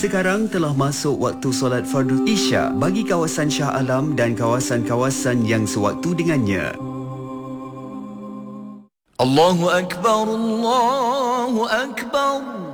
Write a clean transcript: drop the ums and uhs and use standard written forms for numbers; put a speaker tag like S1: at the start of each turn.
S1: Sekarang telah masuk waktu solat fardu Isya bagi kawasan Shah Alam dan kawasan-kawasan yang sewaktu dengannya.
S2: Allahu Akbar, Allahu Akbar.